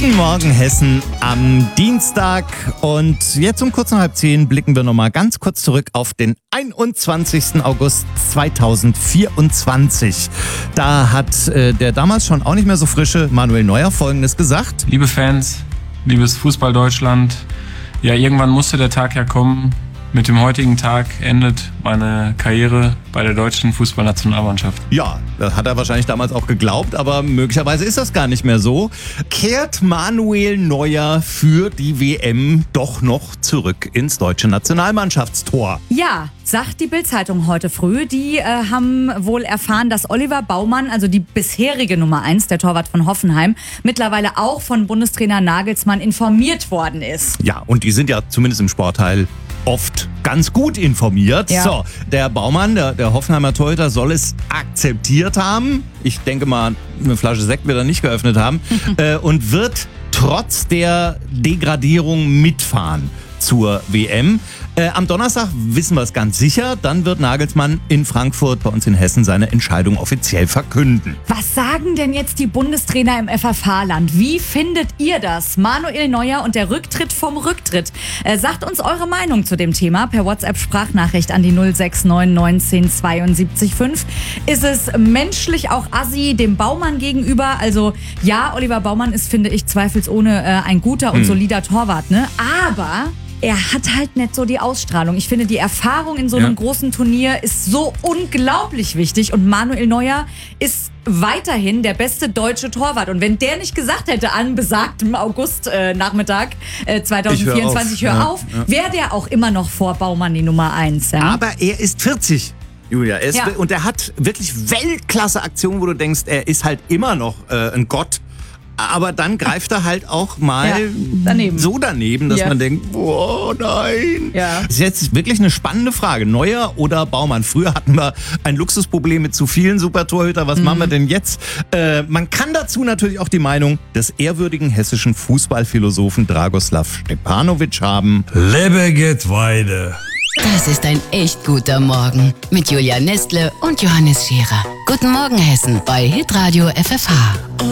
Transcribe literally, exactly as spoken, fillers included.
Guten Morgen Hessen am Dienstag und jetzt um kurz nach halb zehn blicken wir nochmal ganz kurz zurück auf den einundzwanzigsten August zweitausendvierundzwanzig. Da hat äh, der damals schon auch nicht mehr so frische Manuel Neuer Folgendes gesagt. Liebe Fans, liebes Fußball-Deutschland, ja, irgendwann musste der Tag ja kommen. Mit dem heutigen Tag endet meine Karriere bei der deutschen Fußballnationalmannschaft. Ja, das hat er wahrscheinlich damals auch geglaubt, aber möglicherweise ist das gar nicht mehr so. Kehrt Manuel Neuer für die W M doch noch zurück ins deutsche Nationalmannschaftstor? Ja, sagt die Bild-Zeitung heute früh. Die äh, haben wohl erfahren, dass Oliver Baumann, also die bisherige Nummer eins, der Torwart von Hoffenheim, mittlerweile auch von Bundestrainer Nagelsmann informiert worden ist. Ja, und die sind ja zumindest im Sportteil oft ganz gut informiert. Ja. So, der Baumann, der, der Hoffenheimer Torhüter, soll es akzeptiert haben. Ich denke mal, eine Flasche Sekt wird er nicht geöffnet haben. äh, und wird trotz der Degradierung mitfahren zur W M. Äh, am Donnerstag wissen wir es ganz sicher. Dann wird Nagelsmann in Frankfurt bei uns in Hessen seine Entscheidung offiziell verkünden. Was sagen denn jetzt die Bundestrainer im F F H-Land? Wie findet ihr das? Manuel Neuer und der Rücktritt vom Rücktritt. Äh, sagt uns eure Meinung zu dem Thema per WhatsApp-Sprachnachricht an die null sechs neun neunzehn zweiundsiebzig fünf. Ist es menschlich auch assi dem Baumann gegenüber? Also ja, Oliver Baumann ist, finde ich, zweifelsohne äh, ein guter und hm. solider Torwart, ne? Aber er hat halt nicht so die Ausstrahlung. Ich finde, die Erfahrung in so einem Ja. großen Turnier ist so unglaublich wichtig. Und Manuel Neuer ist weiterhin der beste deutsche Torwart. Und wenn der nicht gesagt hätte an besagtem August-Nachmittag äh, zweitausendvierundzwanzig, Ich hör hör auf. auf, Ja, ja. wäre der auch immer noch vor Baumann die Nummer eins. Ja? Aber er ist vierzig. Julia, er ist, Ja. und er hat wirklich Weltklasse-Aktionen, wo du denkst, er ist halt immer noch äh, ein Gott. Aber dann greift er halt auch mal Ja, daneben. so daneben, dass Ja. man denkt, oh nein. Ja. Das ist jetzt wirklich eine spannende Frage. Neuer oder Baumann? Früher hatten wir ein Luxusproblem mit zu vielen Supertorhüter. Was mhm. machen wir denn jetzt? Äh, man kann dazu natürlich auch die Meinung des ehrwürdigen hessischen Fußballphilosophen Dragoslav Stepanovic haben. Lebe geht weiter. Das ist ein echt guter Morgen mit Julia Nestle und Johannes Scherer. Guten Morgen Hessen bei Hitradio F F H.